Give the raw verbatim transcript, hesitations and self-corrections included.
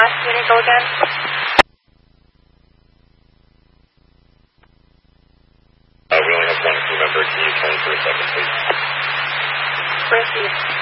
last unit go again? Uh, we only have one crew member. Can you tell me for a second, please? Proceed.